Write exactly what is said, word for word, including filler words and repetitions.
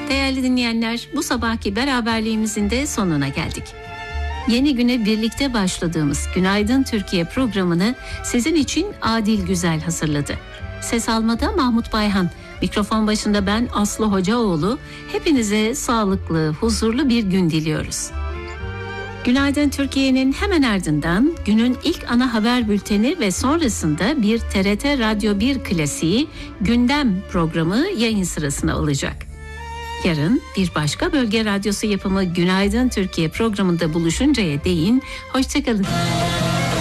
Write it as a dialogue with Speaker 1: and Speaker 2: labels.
Speaker 1: Değerli dinleyenler, bu sabahki beraberliğimizin de sonuna geldik. Yeni güne birlikte başladığımız Günaydın Türkiye programını sizin için Adil Güzel hazırladı. Ses almada Mahmut Bayhan, mikrofon başında ben Aslı Hocaoğlu. Hepinize sağlıklı, huzurlu bir gün diliyoruz. Günaydın Türkiye'nin hemen ardından günün ilk ana haber bülteni ve sonrasında bir T R T Radyo bir klasiği Gündem programı yayın sırasına alacak. Yarın bir başka bölge radyosu yapımı Günaydın Türkiye programında buluşuncaya değin, hoşçakalın.